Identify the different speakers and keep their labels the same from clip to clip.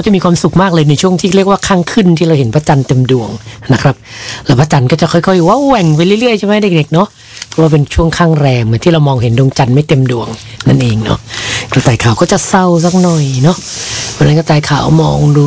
Speaker 1: ก็จะมีความสุขมากเลยในช่วงที่เรียกว่าข้างขึ้นที่เราเห็นพระจันทร์เต็มดวงนะครับแล้วพระจันทร์ก็จะค่อยๆว้าวแหว่งไปเรื่อยๆใช่ไหมเด็กๆเนาะเพราะว่าเป็นช่วงข้างแรมเหมือนที่เรามองเห็นดวงจันทร์ไม่เต็มดวงนั่นเองเนาะกระต่ายขาวก็จะเศร้าสักหน่อยเนาะเพราะนั้นกระต่ายขาวมองดู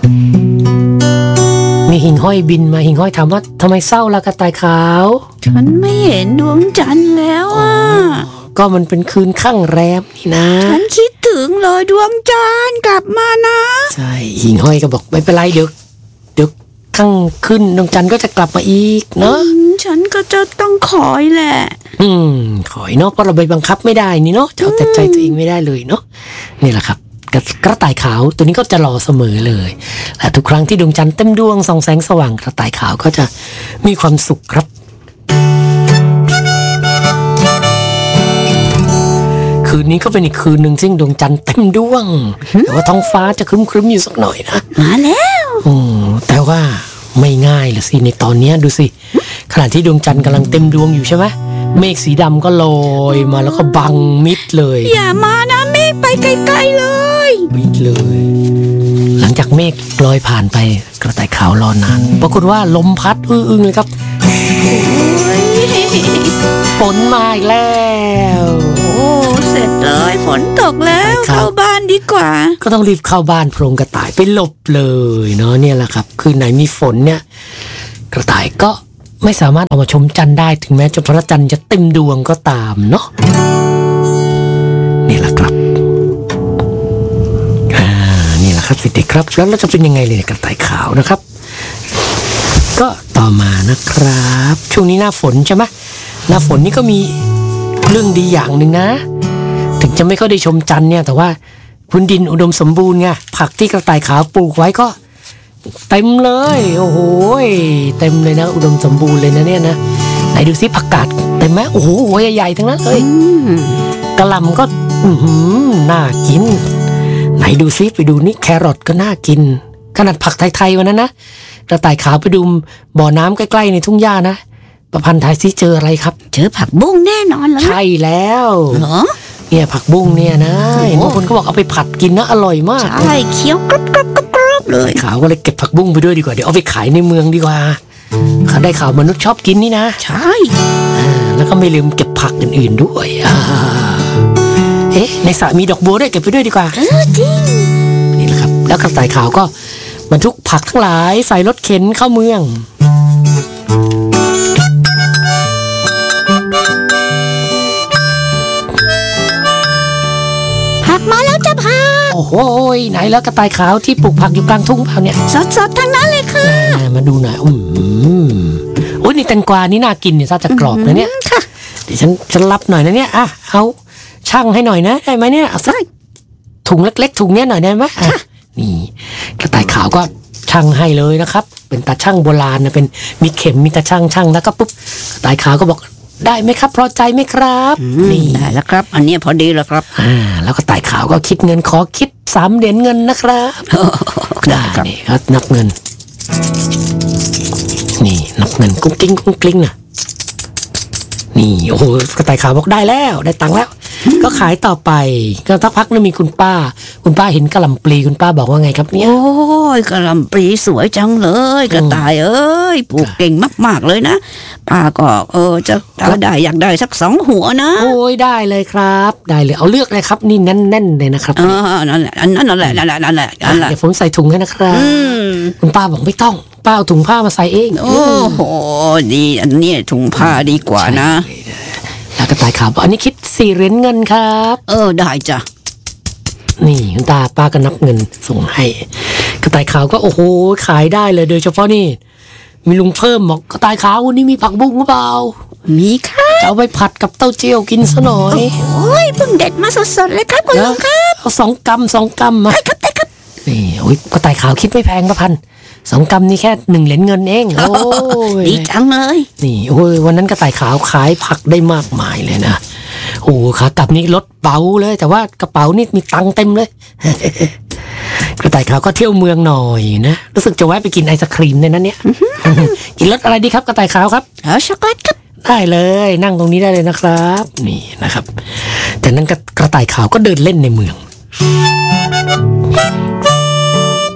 Speaker 1: มีหิ่งห้อยบินมาหิ่งห้อยถามว่าทำไมเศร้าล่ะกระต่ายขาว
Speaker 2: ฉันไม่เห็นดวงจันทร์แล้วอ่ะ
Speaker 1: ก็มันเป็นคืนข้างแรมนี่นะ
Speaker 2: ฉันคิดถึงเลยดวงจันทร์กลับมานะ
Speaker 1: ใช่หิ่งห้อยก็บอกไม่เป็นไรเดี๋ยวข้างขึ้นดวงจันทร์ก็จะกลับมาอีกเนาะ
Speaker 2: ฉันก็จะต้องคอยแหละ
Speaker 1: คอยเนาะเพราะเราไปบังคับไม่ได้นี่เนาะจะเอาแต่ใจตัวเองไม่ได้เลยเนาะนี่แหละครับกระต่ายขาวตัวนี้ก็จะรอเสมอเลยและทุกครั้งที่ดวงจันทร์เต็มดวงส่องแสงสว่างกระต่ายขาวก็จะมีความสุขครับคืนนี้ก็เป็นอีกคืนหนึ่งซึ่งดวงจันทร์เต็มดวงแต่ว่าท้องฟ้าจะครึ้มๆอยู่สักหน่อยนะ
Speaker 2: มาแล้ว
Speaker 1: แต่ว่าไม่ง่ายเลยสิในตอนนี้ดูสิขณะที่ดวงจันทร์กำลังเต็มดวงอยู่ใช่ไหมเมฆสีดำก็ลอยมาแล้วก็บังมิดเลย
Speaker 2: อย่ามานะเมฆไปไกลๆเลย
Speaker 1: มิดเลยหลังจากเมฆลอยผ่านไปกระต่ายขาวรอนานปรากฏว่าลมพัดอึ้งเลยครับฝนมาอีกแล้ว
Speaker 2: เสร็จเลยฝนตกแล้วเข้าบ้านดีกว่า
Speaker 1: ก็ต้องรีบเข้าบ้านโพรงกระต่ายไปหลบเลยเนาะเนี่ยแหละครับคือไหนมีฝนเนี่ยกระต่ายก็ไม่สามารถออกมาชมจันทร์ได้ถึงแม้จะพระจันทร์จะเต็มดวงก็ตามเนาะนี่แหละครับนี่แหละครับเด็กๆครับแล้วเราจะเป็นยังไงเลยกระต่ายขาวนะครับก็ต่อมานะครับช่วงนี้หน้าฝนใช่ไหมหน้าฝนนี่ก็มีเรื่องดีอย่างหนึ่งนะถึงจะไม่ค่อยได้ชมจันทร์เนี่ยแต่ว่าพื้นดินอุดมสมบูรณ์ไงผักที่กระต่ายขาวปลูกไว้ก็เต็มเลยโอ้โหเต็มเลยนะอุดมสมบูรณ์เลยนะเนี่ยนะไหนดูซิผักกาดเต็มไหมโอ้โหหัวใหญ่ๆทั้งนั้นเลยกะหล่ำก็น่ากินไหนดูซิไปดูนี่แครอทก็น่ากินขนาดผักไทยๆวันนั้นนะกระต่ายขาวไปดูบ่อน้ำใกล้ๆในทุ่งหญ้านะประพันธ์ทายซิเจออะไรครับ
Speaker 2: เจอผักบุ้งแน่นอนเลย
Speaker 1: ใช่แล้ว
Speaker 2: เหรอ
Speaker 1: เนี่ยผักบุ้งเนี่ยนะเห็นบางคนเขาบอกเอาไปผัดกินนะอร่อยมาก
Speaker 2: ใช่เคี้ยวกรอบเลย
Speaker 1: ขาวก็เลยเก็บผักบุ้งไปด้วยดีกว่าเดี๋ยวเอาไปขายในเมืองดีกว่าเขาได้ข่าวมนุษย์ชอบกินนี่นะ
Speaker 2: ใช่
Speaker 1: แล้วก็ไม่ลืมเก็บผักอื่นๆด้วยในสระมีดอกบัวด้วยเก็บไปด้วยดีกว่า
Speaker 2: จริง
Speaker 1: นี่แหละครับแล้วกระต่ายขาวก็บรรทุกผักทั้งหลายใส่รถเข็นเข้าเมือง
Speaker 2: ผักมาแล้วจ้ะผัก
Speaker 1: โอ้โหไหนแล้วกระต่ายขาวที่ปลูกผักอยู่กลางทุ่งเปล่าเนี่ย
Speaker 2: สดๆทั้งนั้นเลยค่ะ
Speaker 1: มาดูหน่อยโอ้ยนี่แตงกวานี่น่ากินเนี่ยซะจะกรอบนะเนี่ยเดี๋ยวฉันรับหน่อยนะเนี่ยเอาช่างให้หน่อยนะได้ไหมเนี่ยเอาสักถุงเล็กๆถุงเนี้ยหน่อยได้ไหมนี่กระต่ายขาวก็ช่างให้เลยนะครับเป็นตาช่างโบราณนะเป็นมีเข็มมีตาช่างแล้วก็ปุ๊บกระต่ายขาวก็บอกได้ไหมครับพอใจไหมครับ
Speaker 2: นี่ได้แล้วครับอันนี้พอดีแล้วครับ
Speaker 1: แล้วกระต่ายขาวก็คิดเงินขอคิด3 เหรียญเงินนะครับได้นี่ครับนับเงินนี่นับเงินกุ้งกิ้งนะนี่โอ้โหกระต่ายขาวบอกได้แล้วได้ตังค์แล้วก็ขายต่อไปก็สักพักนึงมีคุณป้าเห็นกะหล่ำปลีคุณป้าบอกว่าไงครับเนี่ย
Speaker 2: โอ้ยกะหล่ำปลีสวยจังเลยกระต่ายเอ้ยปลูกเก่งมากๆเลยนะป้าก็จะได้อยากได้สัก2 หัวนะ
Speaker 1: โอ้ยได้เลยครับได้เลยเอาเลือกเลยครับนี่แน่นๆเลยนะครับ
Speaker 2: นั่นแหละนั่นแหละ
Speaker 1: เดี๋ยวผมใส่ถุงให้นะครับคุณป้าบอกไม่ต้องป้าเอาถุงผ้ามาใส่เอง
Speaker 2: โอ้โหดีอันนี้ถุงผ้าดีกว่านะ
Speaker 1: แล้วกระต่ายขาวบอกอันนี้คิด4 เหรียญเงินครับ
Speaker 2: ได้จ้ะ
Speaker 1: นี่คุณตาป้าก็นับเงินส่งให้กระต่ายขาวก็โอ้โหขายได้เลยโดยเฉพาะนี่มีลุงเพิ่มบอกกระต่ายขาววันนี้มีผักบุ้งหรือเปล่า
Speaker 2: มีค่ะ
Speaker 1: จะเอาไปผัดกับเต้าเจี้ยวกินซะหน่อย
Speaker 2: โอ้ยเพิ่งเด็ดมาสดๆเลยครับคุณลุงครับ
Speaker 1: เอา2 กรัมมา
Speaker 2: ได้ครับ
Speaker 1: นี่โอ้ยกระต่ายขาวคิดไม่แพงประพันธ์2 กรัมนี่แค่1 เหรียญเงินเองโอ้
Speaker 2: ยดีจังเลย
Speaker 1: นี่โอ้ยวันนั้นกระต่ายขาวขายผักได้มากมายเลยนะโอ้ขากลับนี่รถเป๋าเลยแต่ว่ากระเป๋านี่มีตังค์เต็มเลยกระต่ายขาวก็เที่ยวเมืองหน่อยนะรู้สึกจะแวะไปกินไอศครีมในนั้นเนี่ยกินรสอะไรดีครับกระต่ายขาวครับ
Speaker 2: ช็อกโกแลตครับ
Speaker 1: ได้เลยนั่งตรงนี้ได้เลยนะครับนี่นะครับแต่นั้นกระต่ายขาวก็เดินเล่นในเมือง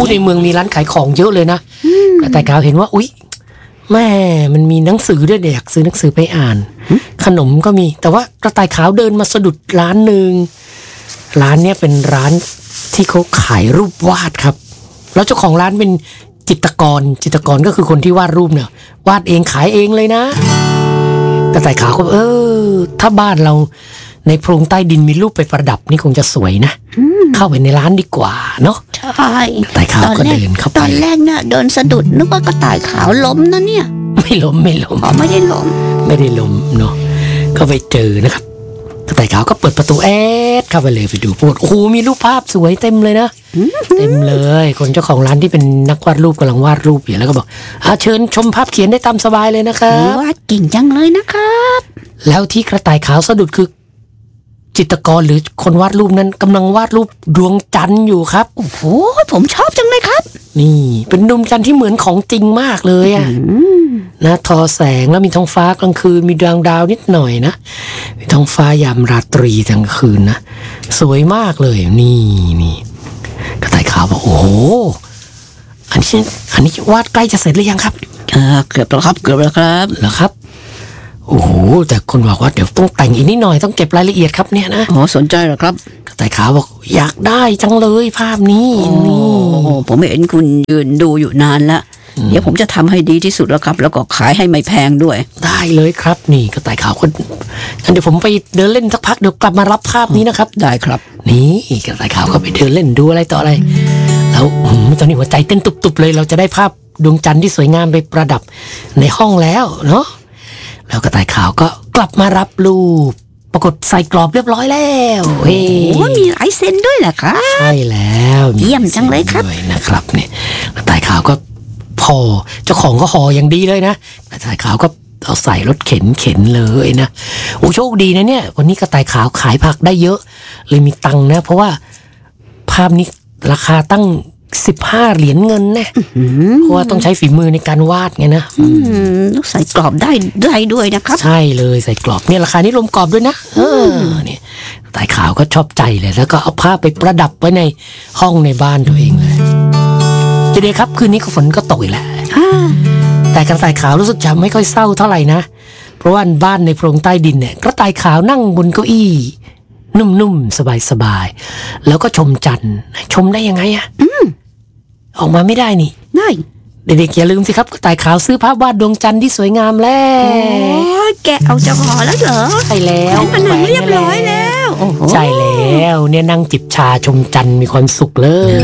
Speaker 1: ในเมืองมีร้านขายของเยอะเลยนะกระต่ายขาวเห็นว่าอุ๊ยแม่มันมีหนังสือด้วยอยากซื้อหนังสือไปอ่านขนมก็มีแต่ว่ากระต่ายขาวเดินมาสะดุดร้านหนึ่งร้านเนี้ยเป็นร้านที่เขาขายรูปวาดครับแล้วเจ้าของร้านเป็นจิตรกรก็คือคนที่วาดรูปเนี่ยวาดเองขายเองเลยนะกระต่ายขาวก็ถ้าบ้านเราในโพรงใต้ดินมีรูปไปประดับนี่คงจะสวยนะเข้าไปในร้านดีกว่าเนาะ
Speaker 2: ใช่
Speaker 1: กระต่ายขาวก็เดินเข้าไป
Speaker 2: ตอนแรกเนี่ยเดินสะดุดนึกว่ากระต่ายขาวล้มนะเนี่ย
Speaker 1: ไม่ล้ม
Speaker 2: อ๋อไม่ได้ล้ม
Speaker 1: เนาะก็ไปเจอนะครับกระต่ายขาวก็เปิดประตูเข้าไปเลยไปดูพูดโอ้โหมีรูปภาพสวยเต็มเลยนะเต็มเลยคนเจ้าของร้านที่เป็นนักวาดรูปกำลังวาดรูปอยู่แล้วก็บอกเชิญชมภาพเขียนได้ตามสบายเลยนะครับ
Speaker 2: วาดเก่งจังเลยนะครับ
Speaker 1: แล้วที่กระต่ายขาวสะดุดคือจิตรกรหรือคนวาดรูปนั้นกำลังวาดรูปดวงจันทร์อยู่ครับ
Speaker 2: โอ้โหผมชอบจังเลยครับ
Speaker 1: นี่เป็นดวงจันทร์ที่เหมือนของจริงมากเลยอะนะทอแสงแล้วมีท้องฟ้ากลางคืนมีดาวนิดหน่อยนะมีท้องฟ้ายามราตรีกลางคืนนะสวยมากเลยนี่กระต่ายขาวบอกโอ้โหอันนี้วาดใกล้จะเสร็จหรือยังครับ
Speaker 2: เกือบแล้วครับ
Speaker 1: เหรอครับโอ้โหแต่คนบอกว่าเดี๋ยวต้องแต่งอีกนิดหน่อยต้องเก็บรายละเอียดครับเนี่ยนะ
Speaker 2: อ๋อสนใจเหรอครับ
Speaker 1: กระต่ายขาวบอกอยากได้จังเลยภาพนี้นี่
Speaker 2: ผมเห็นคุณยืนดูอยู่นานแล้วเดี๋ยวผมจะทำให้ดีที่สุดแล้วครับแล้วก็ขายให้ไม่แพงด้วย
Speaker 1: ได้เลยครับนี่กระต่ายขาวคนงั้นเดี๋ยวผมไปเดินเล่นสักพักเดี๋ยวกลับมารับภาพนี้นะครับ
Speaker 2: ได้ครับ
Speaker 1: นี่กระต่ายขาวก็ไปเดินเล่นดูอะไรต่ออะไรแล้วตอนนี้หัวใจเต้นตุบๆเลยเราจะได้ภาพดวงจันทร์ที่สวยงามไปประดับในห้องแล้วเนาะแล้วกระต่ายขาวก็กลับมารับรูปปรากฏใส่กรอบเรียบร้อยแล้ว
Speaker 2: โอ้มีลายเซ็นด้วยเหรอครับ
Speaker 1: ใช่แล้ว
Speaker 2: เยี่ยมจังเลยครับ
Speaker 1: นะครับเนี่ยกระต่ายขาวก็พอเจ้าของก็ห่ออย่างดีเลยนะกระต่ายขาวก็เอาใส่รถเข็นเลยนะโอ้โชคดีนะเนี่ยวันนี้กระต่ายขาวขายผักได้เยอะเลยมีตังค์นะเพราะว่าภาพนี้ราคาตั้ง15 เหรียญเงินนะเพราะว่าต้องใช้ฝีมือในการวาดไงนะ
Speaker 2: ใส่กรอบได้ด้วยนะครับ
Speaker 1: ใช่เลยใส่กรอบเนี่ยราคานี้รวมกรอบด้วยนะเนี่ยกระต่ายขาวก็ชอบใจเลยแล้วก็เอาภาพไปประดับไว้ในห้องในบ้านตัวเองเลยทีเดียวครับคืนนี้ฝนก็ตกอีกแล้วแต่กระต่ายขาวรู้สึกจะไม่ค่อยเศร้าเท่าไหร่นะเพราะว่าบ้านในโพรงใต้ดินเนี่ยกระต่ายขาวนั่งบนเก้าอี้นุ่มๆสบายๆแล้วก็ชมจันทร์ชมได้ยังไงอะออกมาไม่ได้นี่
Speaker 2: ได้
Speaker 1: เด็กๆอย่าลืมสิครับกระต่ายขาวซื้อภาพวาดดวงจันทร์ที่สวยงามแล้ว
Speaker 2: แกะเอาจากห่อแล้วเหรอ
Speaker 1: ใช่แล้ว
Speaker 2: มันเรียบร้อยแล้ว
Speaker 1: ใช่แล้วเนี่ยนั่งจิบชาชมจันทร์มีความสุขเลย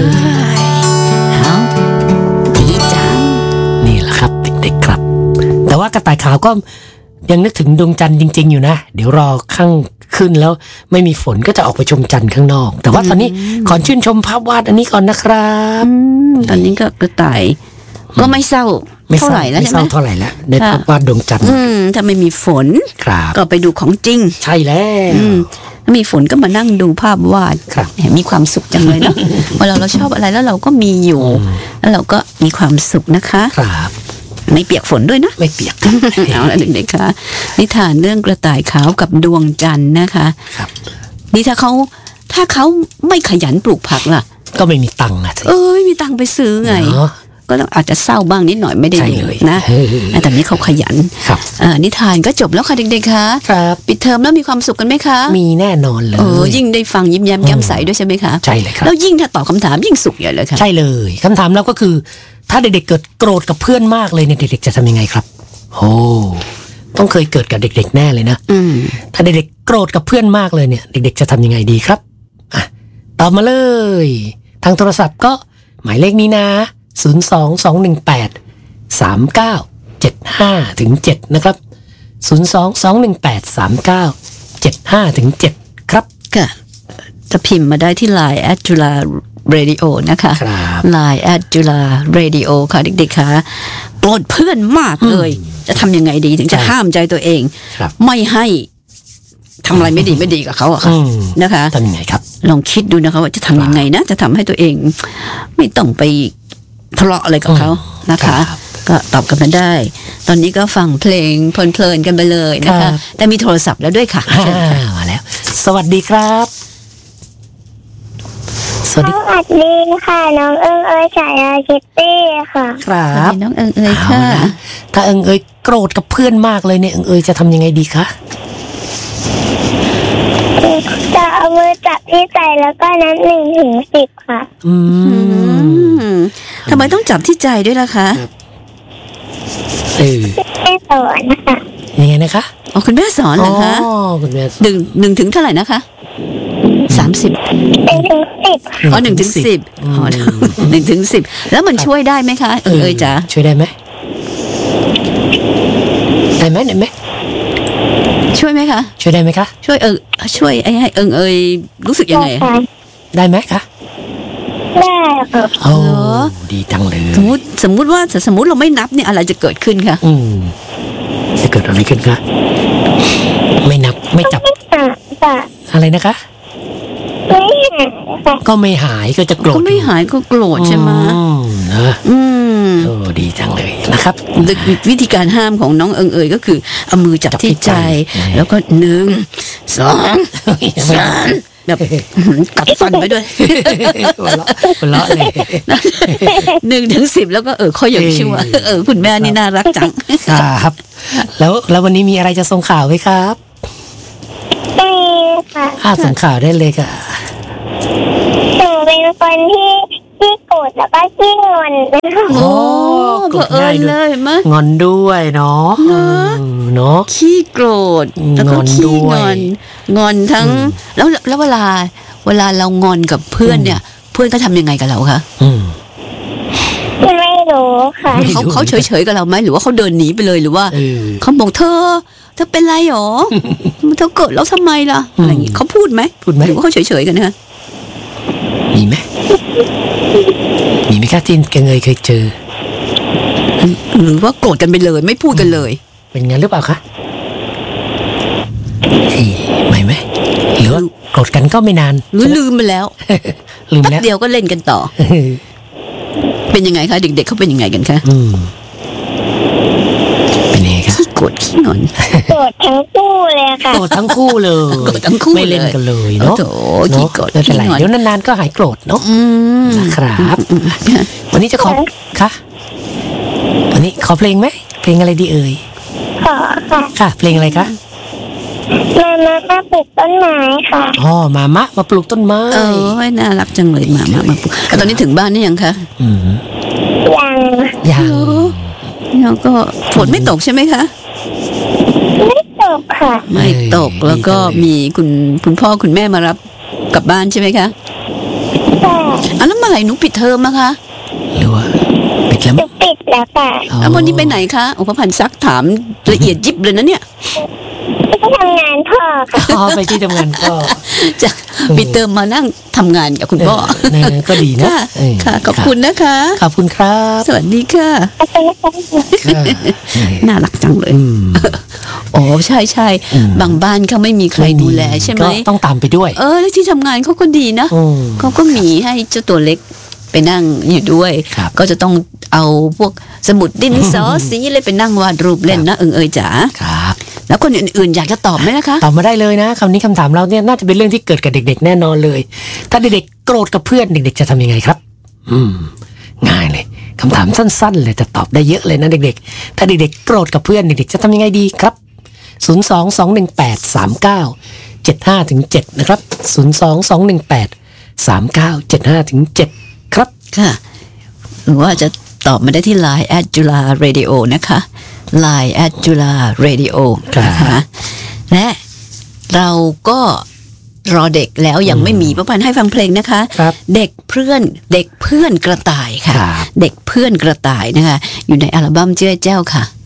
Speaker 2: ดีจัง
Speaker 1: นี่แหละครับเด็กๆครับแต่ว่ากระต่ายขาวก็ยังนึกถึงดวงจันทร์จริงๆอยู่นะเดี๋ยวรอข้างขึ้นแล้วไม่มีฝนก็จะออกไปชมจันทร์ข้างนอกแต่ว่าตอนนี้ขอชื่นชมภาพวาดอันนี้ก่อนนะครับ
Speaker 2: ตอนนี้ก็กระต่ายก็ไม่เศร้าเท่าไหร่แล้วใช่ไหม
Speaker 1: ไม่เศร้าเท่าไหร่แล้วได้ภาพวาดดวงจันทร์
Speaker 2: ถ้าไม่มีฝนก็ไปดูของจริง
Speaker 1: ใช่แล้ว
Speaker 2: ถ้ามีฝนก็มานั่งดูภาพวาดมีความสุขจังเลยเนาะเวลาเราชอบอะไรแล้วเราก็มีอยู่แล้วเราก็มีความสุขนะคะ
Speaker 1: ครับ
Speaker 2: ไม่เปียกฝนด้วยนะ
Speaker 1: ไม่เปียก
Speaker 2: เอาละเด็กๆค่ะนิทานเรื่องกระต่ายขาวกับดวงจันทร์นะคะ
Speaker 1: ครับ
Speaker 2: นี่ถ้าเขาไม่ขยันปลูกผักล่ะ
Speaker 1: ก็ไม่มีตังค์นะ
Speaker 2: ไม่มีตังค์ไปซื้อไงก็อาจจะเศร้าบ้างนิดหน่อยไม่ได้ดูนะแต่นี้เขาขยันนิทานก็จบแล้วค่ะเด็กๆค่ะปิดเทอมแล้วมีความสุขกันไหมคะ
Speaker 1: มีแน่นอนเลย
Speaker 2: ยิ่งได้ฟังยิ้มแย้มแจ่มใสด้วยใช่ไหมคะ
Speaker 1: ใช่เลยครับ
Speaker 2: แล้วยิ่งถ้าตอบคำถามยิ่งสุขใหญ่เลยค่ะ
Speaker 1: ใช่เลยคำถามแล้วก็คือถ้าเด็กๆเกิดโกรธกับเพื่อนมากเลยเนี่ยเด็กๆจะทำยังไงครับโอ้ต้องเคยเกิดกับเด็กๆแน่เลยนะถ้าเด็กๆโกรธกับเพื่อนมากเลยเนี่ยเด็กๆจะทำยังไงดีครับตอบมาเลยทางโทรศัพท์ก็หมายเลขนี้นะ022183975-7นะครับ022183975-7ครับ
Speaker 2: จะพิมพ์มาได้ที่ LINE @JULA-Radio นะคะ LINE @JULA-Radio ค่ะเด็กๆค่ะโกรธเพื่อนมากเลยจะทำยังไงดีถึงจะห้ามใจตัวเองไม่ให้ทำอะไรไม่ดีกับเขาอะค่ะนะคะ
Speaker 1: ทำยังไงครับ
Speaker 2: ลองคิดดูนะคะว่าจะทำยังไงนะจะทำให้ตัวเองไม่ต้องไปทะเลาะอะไรกับเขานะคะก็ตอบกันมาได้ตอนนี้ก็ฟังเพลงเพลินๆกันไปเลยนะคะแต่มีโทรศัพท์แล้วด้วยค่ะ
Speaker 1: มาแล้วสวัสดีครับสวัสดี
Speaker 3: ค่ะน้องเอิงเอยฉายาคิตตี้ค่ะ
Speaker 1: ครับ
Speaker 2: น้องเอิงเอยค่ะ
Speaker 1: ถ้าเอิงเอยโกรธกับเพื่อนมากเลยเนี่ยเอิงเอยจะทำยังไงดีคะ
Speaker 3: จะเอามือจับที่ใจแล้วก็นับ1 ถึง 10ค่ะ
Speaker 2: ทำไมต้องจับที่ใจด้วยล่ะคะ
Speaker 3: แม่สอนค่ะ
Speaker 1: ยังไงนะคะ
Speaker 2: อ๋อคุณแม่สอนเหรอคะ
Speaker 1: คุณแม่
Speaker 2: หนึ่งถึงเท่าไหร่นะคะ30
Speaker 3: 1 ถึง 10
Speaker 2: อ๋อ1 ถึง 10อ๋อ1 ถึง 10แล้วมันช่วยได้ไหมคะเอิงจ๋า
Speaker 1: ช่วยได้ไหมได้ไหม
Speaker 2: ช่วยไหมคะ
Speaker 1: ช่วยได้ไหมคะ
Speaker 2: ช่วยให้เอิงเอยรู้สึกยังไง
Speaker 1: ได้ไหมคะ
Speaker 3: ได้ค่ะ
Speaker 1: โอ้ดีจังเลย
Speaker 2: สมมุติเราไม่นับเนี่ยอะไรจะเกิดขึ้นคะ
Speaker 1: จะเกิดอะไรขึ้นคะไม่นับไม่จับอะไรนะคะก็ไม่หายก็จะโกรธ
Speaker 2: ก็ไม่หายก็โกรธใช่ไหม
Speaker 1: นะดีจังเลยนะครับ
Speaker 2: วิธีการห้ามของน้องเอิงเอยก็คือเอามือจับที่ใจแล้วก็1 2 3แบบกัดฟันไปด้วย
Speaker 1: หัวเราะเลย
Speaker 2: 1 ถึง 10แล้วก็ค่อยอย่างชั่วคุณแม่นี่น่ารักจัง
Speaker 1: ครับแล้ววันนี้มีอะไรจะส่งข่าวไหมครับ
Speaker 3: ค่ะ
Speaker 1: ส่งข่าวได้เลยค่ะ
Speaker 3: หนูเป็นคนที่โกรธแล้วก็ขี้งอน
Speaker 2: โอ้เผอิญเลยมั้ย
Speaker 1: งอนด้วยเนาะ
Speaker 2: ขี้โกรธแล้วก็ขี้งอนทั้งแล้วเวลาเรางอนกับเพื่อนเนี่ยเพื่อนก็ทำยังไงกับเราคะ
Speaker 3: ไม่รู้ค่ะ
Speaker 2: เขาเฉยๆกับเราไหมหรือว่าเขาเดินหนีไปเลยหรือว่าเขาบอกเธอเป็นไรหรอเธอเกิดแล้วทำไมล่ะอะไรอย่างงี้เขาพูดไหมหรือว่าเขาเฉยๆกันนะ
Speaker 1: มีไหมคะที่เงยเคยเจอ
Speaker 2: หรือว่าโกรธกันไปเลยไม่พูดกันเลย
Speaker 1: เป็นงั้นหรือเปล่าคะไม่ไหมหรือว่าโกรธกันก็ไม่นาน
Speaker 2: หรือลืมไปแล้ว
Speaker 1: ลืมแล้ว
Speaker 2: เดียวก็เล่นกันต่อเป็นยังไงคะเด็กๆเขาเป็นยังไงกันคะ
Speaker 1: เป็นยังไงคะ
Speaker 2: ขี้โกรธขี้งอน
Speaker 3: โกรธทั้งคู่เลยค่ะ
Speaker 1: โกรธทั้งคู่เลยไม่เล่นกันเลยเนาะ
Speaker 2: ขี้โกรธ
Speaker 1: ขี้งอนเดี๋ยวนานๆก็หายโกรธเนาะนะครับวันนี้จะขอค่ะวันนี้ขอเพลงไหมเพลงอะไรดีเอ่ย
Speaker 3: ขอ
Speaker 1: ค่ะเพลงอะไรคะ
Speaker 3: มาปลูกต้นไม้ค่ะ
Speaker 1: มาปลูกต้นไม้
Speaker 2: น่ารักจังเลยมาปลูกตอนนี้ถึงบ้านนี่ยังคะ
Speaker 1: ยัง
Speaker 2: แล้วก็ฝนไม่ตกใช่ไหมคะ
Speaker 3: ไม่ตกค่ะ
Speaker 2: ไม่ตกแล้วก็มีคุณพ่อคุณแม่มารับกลับบ้านใช่ไหมคะแล้วเมื่อไหร่หนูปิดเทอมอะคะ
Speaker 1: หรือว่าปิดแล้ว
Speaker 3: ปิดแล้วค่ะ
Speaker 2: แล้ววันนี้ไปไหนคะพระพันธ์ซักถามละเอียดยิบเลยนะเนี่ย
Speaker 3: ไปทำงานพ่อค่ะ
Speaker 1: ไปที่ทำงานพ่อ
Speaker 2: จะปิดเทอมมานั่งทำงานกับคุณพ่อ
Speaker 1: ก็ดีนะ
Speaker 2: ค่ะขอบคุณนะคะ
Speaker 1: ขอบคุณครับ
Speaker 2: สวัสดีค่ะน่ารักจังเลยโอ้ใช่บางบ้านเขาไม่มีใครดูแลใช่ไหม
Speaker 1: ต้องตามไปด้วย
Speaker 2: แล้วที่ทำงานเขาก็ดีนะเขาก็มีให้เจ้าตัวเล็กไปนั่งอยู่ด้วยก็จะต้องเอาพวกสมุดดินสอสีอะไรไปนั่งวาดรูปเล่นนะเอิงจ๋า
Speaker 1: ครับ
Speaker 2: แล้วคนอื่นๆอยากจะตอบไหมนะคะ
Speaker 1: ตอบมาได้เลยนะคำถามเราเนี่ยน่าจะเป็นเรื่องที่เกิดกับเด็กๆแน่นอนเลยถ้าเด็กๆโกรธกับเพื่อนเด็กๆจะทำยังไงครับง่ายเลยคำถามสั้นๆเลยจะตอบได้เยอะเลยนะเด็กๆถ้าเด็กๆโกรธกับเพื่อนเด็กๆจะทำยังไงดีครับ022183975-7นะครับ022183975-7ครับ
Speaker 2: ค่ะหรือว่าจะตอบมาได้ที่ Line @JulaRadio นะคะ Line @JulaRadio นะคะและเราก็รอเด็กแล้วยังไม่มีประพันธ์ให้ฟังเพลงนะคะเด็กเพื่อนกระต่ายค่ะเด็กเพื่อนกระต่ายนะคะอยู่ในอัลบั้มเจ้าค่ะ